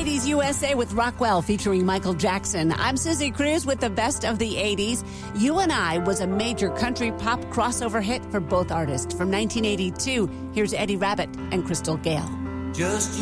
80s USA with Rockwell featuring Michael Jackson. I'm Susie Cruz with the best of the 80s. You and I was a major country pop crossover hit for both artists. From 1982, here's Eddie Rabbitt and Crystal Gale. Just